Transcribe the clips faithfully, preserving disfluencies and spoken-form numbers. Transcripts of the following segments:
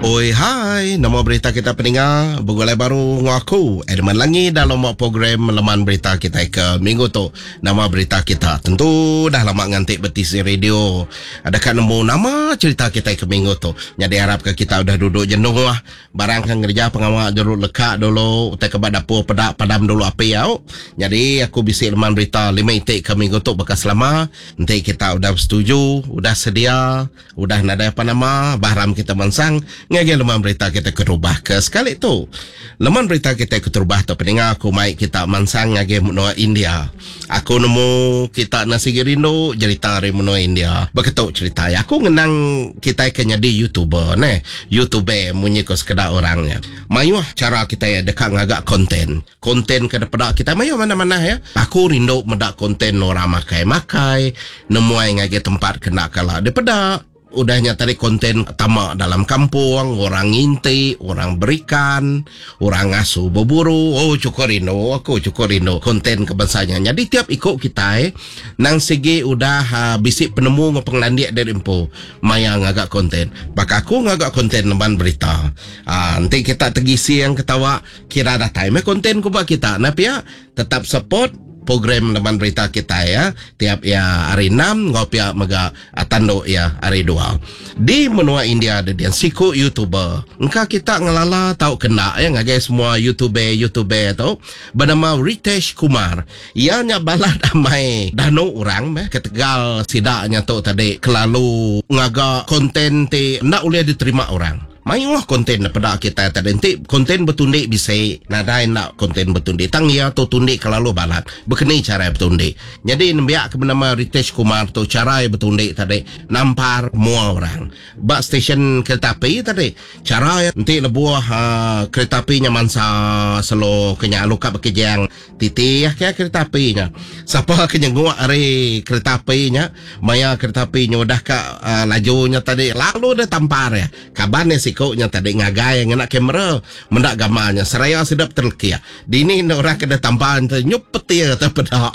Oi, hai. Nama berita kita pendengar. Bergulai baru dengan aku, Edman Langi dalam program Leman Berita kita ke minggu tu. Nama berita kita tentu dah lama ngantik betisi radio. Adakah nemu nama cerita kita ke minggu tu? Jadi harap ke kita udah duduk jenuh lah. Barang kan kerja pengawal jeruk lekat dulu. Utai ke dapur pedak padam dulu api yau. Jadi aku bisik Leman Berita lima itik ke minggu tu bekas lama. Nanti kita udah setuju, udah sedia, udah nada apa nama, bahram kita mensang. Ngagi leman berita kita kerubah ke sekali tu. Leman berita kita kerubah tu pendengar aku mai kita mansang ngagi menua India. Aku nemu kita nasi girindo cerita dari menua India. Begitu cerita ya. Aku ngenang kita ke jadi YouTuber ne. YouTuber munyi ko sekedar orangnya. Mayuh cara kita ya dekat ngagak konten. Konten ke depan kita mayuh mana-mana ya. Aku rindu medak konten orang makai-makai. Nemu ai ngagi tempat kena kalah depada. Udahnya tadi konten tamak dalam kampung, orang nginti, orang berikan, orang ngasuh berburu. Oh cukup rindu, aku cukup rindu konten kebangsanya. Jadi tiap ikut kita eh, nang segi udah uh, bisik penemu ngepenglandiak dari info. Maya ngagak konten. Baka aku ngagak konten leman berita. Uh, nanti kita tegisi yang ketawa kira dah time konten kubak kita. Tapi ya tetap support program leman berita kita ya tiap ya hari enam ngopi mega tando ya hari dua di menua India ada dia siku YouTuber engkau kita ngelala tahu kena ya ngagai semua YouTuber YouTuber tu bernama Ritesh Kumar ianya balad amai dano orang meh ketegal sidaknya tu tadi kelalu ngaga konten ti nak boleh diterima orang. Mayulah konten pada kita tadi nanti konten bertundik bisa nadai nak konten bertundik tang ya tu tundik kalau balat berkenai cara bertundik jadi nembiak ke bernama Ritesh Kumar tu cara bertundik tadi nampar semua orang bak stesen kereta api tadi cara nanti lebuah uh, kereta apinya mansa selo kenya luka bekejang titi ya kaya kereta apinya siapa kenya nguak hari kereta apinya maya kereta apinya udah ke uh, lajunya tadi lalu dia tampar ya kabarnya si koknya tadi ngagai yang nak kamera mendak gambarnya seraya sedap terlekia dini orang kena tampahan tu nyupet ya kata pedak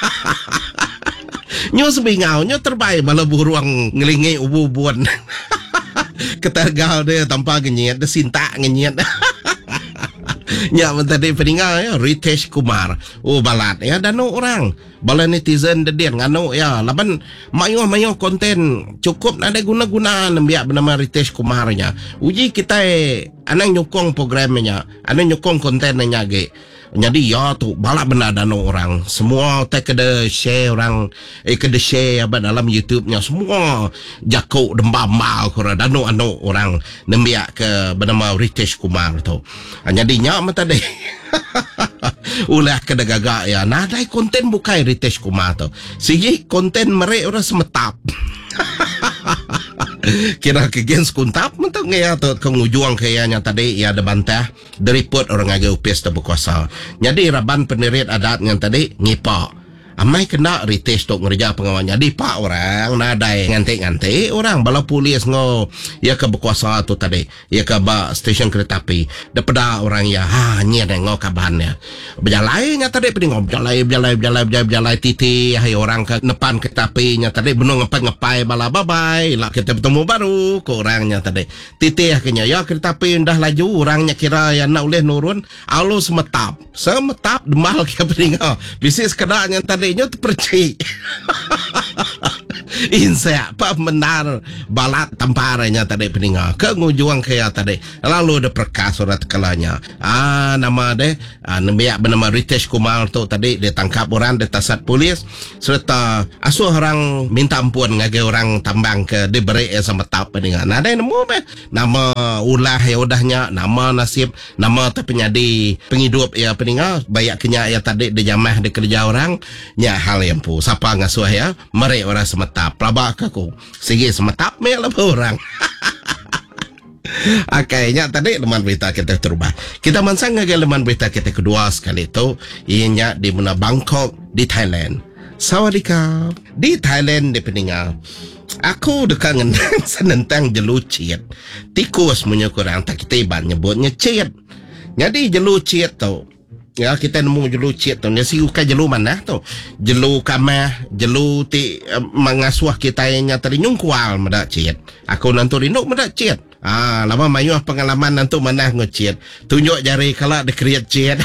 nyu sebingau nyu terbaik malah buruang ngelingi ubu-ubuan ketergal dia tanpa genyet dia sinta genyet nya tadi peninggal ya Ritesh Kumar oh balat ya dan orang bala netizen dedian ngano ya laban mayo mayo konten cukup ada guna-guna nembiak bernama Ritesh Kumarnya uji kita eh, anang nyokong programnya anang nyokong kontennya ge jadi ya tu balak benar dan orang semua tak kena share orang eh kena share apa dalam YouTube-nya semua jakuk dembambal kora dan anu orang nembiak ke bernama Ritesh Kumar tu jadi nyak tadi ulah kena gagak ya nadai konten bukai Ritesh Kumar tu sigi konten mereka orang semetap kira kegens kuntap mentok ngaya tu kengujuang kayaknya tadi ya ada bantah dari put orang agak upis terbukuasa jadi raban pendirian adat yang tadi ngipak amai kena Ritesh tok ngerja pengawalnya di pak orang nadai nganti-nganti orang bala polis ngo ya ke berkuasa tu tadi ya ke ba stesen kereta api daripada orang ya ha nyi ada ngo kabannya berjalai nya tadi peningom berjalai berjalai berjalai berjalai berjalai titi hai orang ke depan kereta api nya tadi benung ngepai-ngepai bala bye-bye lah kita bertemu baru ke orangnya tadi titi akhirnya ya kereta api dah laju orangnya kira ya nak boleh nurun alu semetap semetap demal ke peninggal bisnis kedanya tadi nyo terpercik insya apa benar balat tamparanya tadi peninggal ke ngujuang kaya tadi lalu ada perkas surat kelanya ah nama deh ah, nembiak bernama Ritesh Kumar tu tadi dia tangkap orang dia tasat polis serta asuh orang minta ampun ngage orang tambang ke diberi sama tap peninggal nah ada nemu be nama ulah ya udahnya nama nasib nama tapi jadi penghidup ya peninggal banyak kenya ya tadi dia jamah dia kerja orang nya hal yang pu siapa ngasuh ya mereka orang semetap pelabak aku segi semetap me lah orang akainya tadi leman berita kita terubah kita mansang ngage leman berita kita kedua sekali itu ianya di mana Bangkok di Thailand sawadika di Thailand di peninggal aku dekat ngendang senentang jelu ciet tikus punya kurang tak kita iban nyebutnya ciet jadi jelu ciet tu ya kita nemu jelu cik tu dia siuka jelu mana tu jelu kamah jelu ti uh, mengasuh kita yang tadi nyungkual medak cik aku nanti rindu medak cik Ah, lama mayuh pengalaman nantu manah ngocet. Tunjuk jari kalau ada create chat.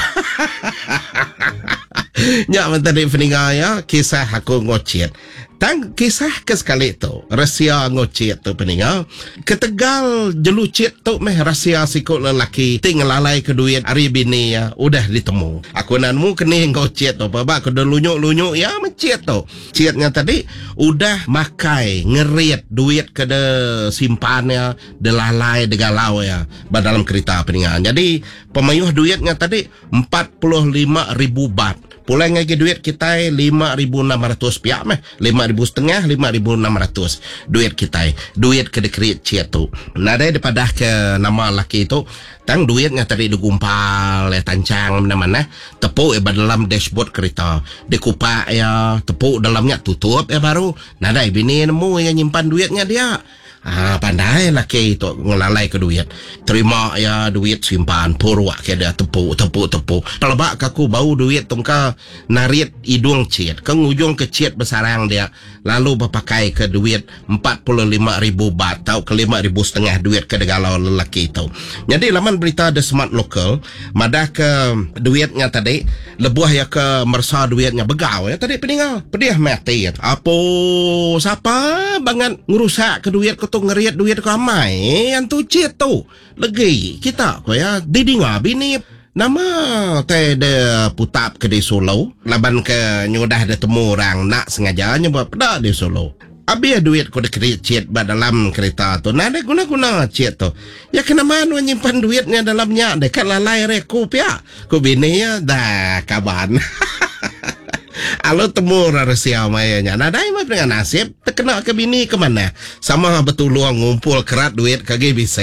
Nyak menteri peninga ya, kisah aku ngocet. Tang kisah ke sekali tu, rahsia ngocet tu peninga. Ketegal jelucet tu meh rahsia sikut lelaki tinggal lalai ke duit hari bini ya, udah ditemu. Aku nanmu kena ngocet tu, babak aku dah lunyuk-lunyuk ya mencet tu. Cetnya tadi udah makai ngeriat duit ke de simpannya, de lalai de galau ya, dalam kereta peninga. Jadi pemayuh duitnya tadi empat puluh lima ribu bat. Pulang lagi duit kita lima ribu enam ratus piak meh, lima ribu setengah, lima ribu enam ratus duit kita, duit ke dekret cia tu. Nada daripada ke nama laki itu, tang duitnya tadi digumpal, ya tancang mana-mana, tepuk ya dalam dashboard kereta, dikupak ya, tepuk dalamnya tutup ya baru. Nada bini nemu yang nyimpan duitnya dia. Ah, pandai laki itu ngelalai ke duit. Terima ya duit simpan purwa ke dia tepuk tepuk tepuk. Pelabak kaku bau duit tungka narit hidung ciet. Ke ujung ke ciet besarang dia. Lalu berpakai ke duit empat puluh lima ribu bat atau ke lima ribu setengah duit ke degalau lelaki itu. Jadi laman berita The Smart Local madah ke duitnya tadi lebuah ya ke mersa duitnya begau ya tadi peningal. Pedih mati. Apa siapa banget ngerusak ke duit ke tu ngeriat duit ke amai yang tu cit tu lagi kita ko ya didinga bini nama teh de putap ke di Solo laban ke nyudah de temu orang nak sengaja nyoba pada di Solo abi duit ko de cit ba dalam kereta tu nada guna-guna cit tu ya kena manu nyimpan duitnya dalamnya de kan lalai rekup ya ko bini ya dah kaban. Alo temu rahsia mayanya. Nadai mah dengan nasib terkena ke bini ke mana? Sama betul luang ngumpul kerat duit kage bisa.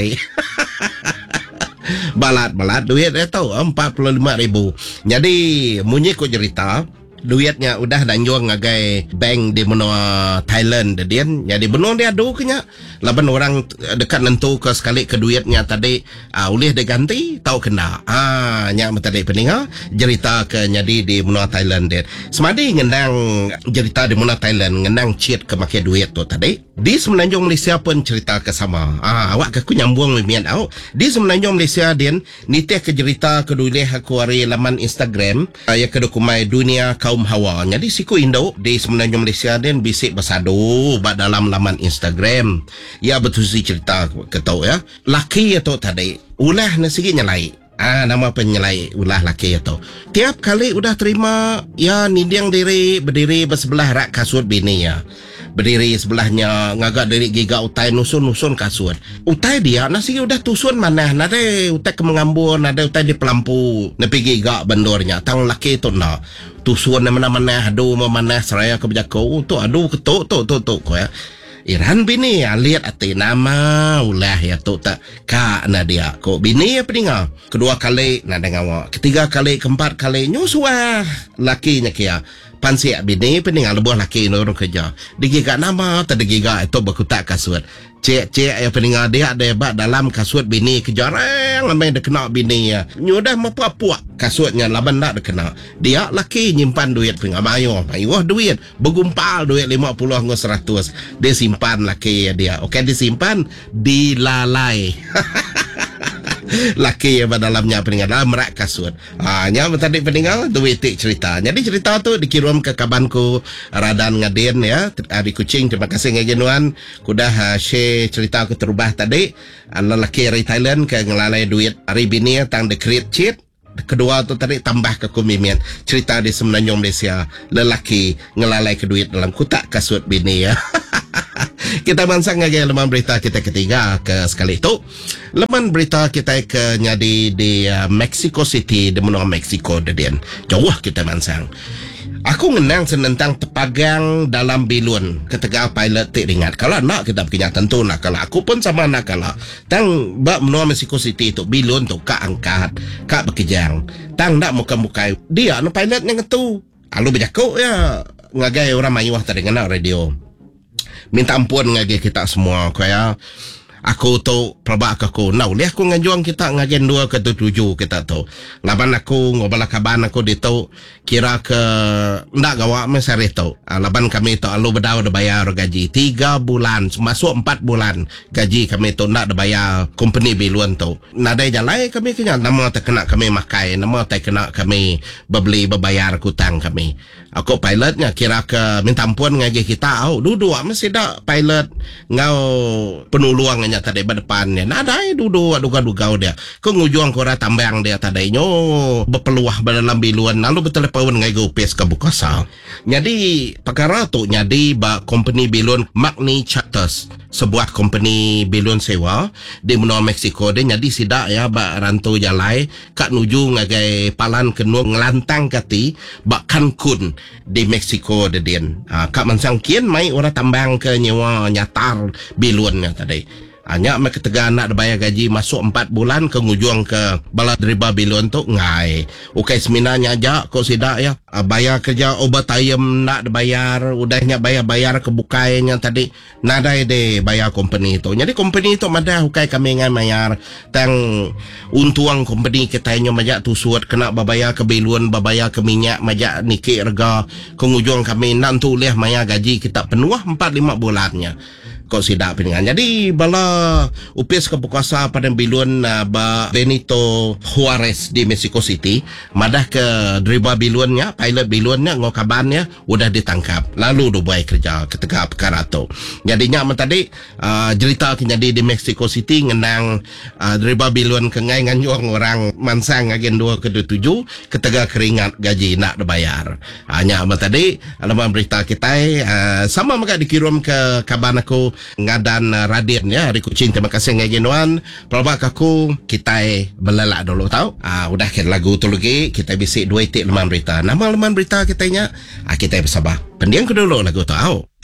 Balat-balat duit dia tahu empat puluh lima ribu. Jadi munyi ko cerita duitnya udah danjung ngagai bank di menua Thailand dia. Jadi benar dia adu kenya. Laban orang dekat nentu ke sekali ke duitnya tadi uh, ulih diganti tahu kena. Ah nya tadi peninga cerita ke jadi di menua Thailand dia. Semadi ngendang cerita di menua Thailand ngendang cheat ke make duit tu tadi. Di Semenanjung Malaysia pun cerita ke sama. Ah awak aku nyambung mian au. Di Semenanjung Malaysia dia nitih ke cerita ke dulih aku hari laman Instagram uh, ya ke dokumai dunia kaum hawa. Jadi siku Indo di Semenanjung Malaysia dia bisik bersadu ba dalam laman Instagram. Ya betul si cerita ketau ya. Laki itu tadi ulah nasi nyelai. Ah nama penyelai ulah laki itu. Tiap kali udah terima ya nindiang diri berdiri bersebelah rak kasut bini ya. Berdiri sebelahnya ngagak dari giga utai nusun-nusun kasut. Utai dia nasi udah tusun mana nade utai ke mengambur nade utai di pelampu nepi giga bandornya. Tang laki itu na tusun mana-mana aduh mana seraya ke berjakau tu aduh ketuk tu tu tu ko ya. Iran bini ya lihat ati nama ulah ya tu tak ka na dia ko bini ya peninga kedua kali na dengawa ketiga kali keempat kali nyusua lakinya kia pansi bini peninga lebuh laki no orang kerja digiga nama terdigiga itu berkutak kasut cek-cek ya peninga dia ada bak dalam kasut bini kejarang amai dah kena bini ya nyudah mapuak-puak kasutnya laban dak dah kena dia laki nyimpan duit peninga mayo mayo duit bergumpal duit lima puluh ngos seratus dia simpan laki ya dia okey disimpan dilalai. Laki yang dalamnya peningal dalam merak kasut. Ah nya tadi peningal duit cerita. Jadi cerita tu dikirim ke kabanku Radan Ngadin ya di Kuching. Terima kasih ngajenuan kudah uh, share cerita ke terubah tadi. Lelaki dari Thailand ke ngelalai duit hari bini tang dekret cheat. Kedua tu tadi tambah ke kumimin cerita di Semenanjung Malaysia lelaki ngelalai ke duit dalam kotak kasut bini ya. Kita mansang lagi leman berita kita ketiga ke sekali itu. Leman berita kita ke nyadi di uh, Mexico City di menua Mexico dedian. Jauh kita mansang. Aku ngenang senentang tepagang dalam bilun ketika pilot tik ringat. Kalau nak kita punya tentu nak kalau aku pun sama nak kalau. Tang bak menua Mexico City itu bilun tu kak angkat, kak berkejang. Tang nak muka-muka dia no pilot yang itu. Alu berjakuk ya ngagai orang mayuah tadi ngena radio. Minta ampun ngagi kita semua kaya aku tu pelabak aku nau lihat aku ngajuang kita ngagen dua ke tujuh kita tu laban aku ngobala kaban aku di tu kira ke ndak gawa mesare tu laban kami tu alu bedau dah bayar gaji tiga bulan masuk empat bulan gaji kami tu ndak dah bayar company biluan tu nadai jalai kami kena nama tak kena kami makai nama tak kena kami beli berbayar hutang kami aku pilotnya kira ke minta ampun ngaji kita oh duduk mesti dak pilot ngau penuluang nya tadi depannya nadai duduk duga-duga dia ko ngujuang ko ra tambang dia tadi nyo berpeluah dalam biluan lalu betul pawon ngai go pes ka bukasa jadi perkara tu jadi ba company biluan Magni Charters sebuah company biluan sewa di benua Mexico dia jadi sidak ya ba rantau jalai kak nuju ngagai palan kenu ngelantang kati ba Cancun di Mexico de din ha, kak mansang kien mai ora tambang ke nyewa nyatar biluannya tadi hanya mereka tegan nak bayar gaji masuk empat bulan ke ngujuang ke bala riba biluan tu ngai ukai seminanya aja kau sidak ya bayar kerja obat ayam nak bayar udahnya bayar-bayar ke bukainya tadi nadai de bayar company itu jadi company itu madah ukai kami ngai bayar tang untuang company kita nyo majak tu suat kena bayar ke biluan bayar ke minyak majak niki harga ke ngujuang kami nantu leh maya gaji kita penuh empat lima bulannya kau sidak pingan jadi bala upis ke Bukasa pada biluan uh, ba Benito Juarez di Mexico City madah ke driver biluannya pilot biluannya ngokabannya udah ditangkap lalu do buat kerja ketika perkara tu jadinya tadi uh, cerita jadi di Mexico City ngenang uh, driver biluan kengai nganjuang orang mansang agen dua ke tujuh ketika keringat gaji nak dibayar hanya tadi alamat berita kita uh, sama maka dikirim ke kaban aku ngadan uh, Radian ya hari kucing terima kasih ngaginuan pelabak aku kita belalak dulu tahu ah uh, udah ke lagu tu lagi kita bisik dua itik leman berita nama leman berita kitanya ah, kita bersabar pendiam ke dulu lagu tahu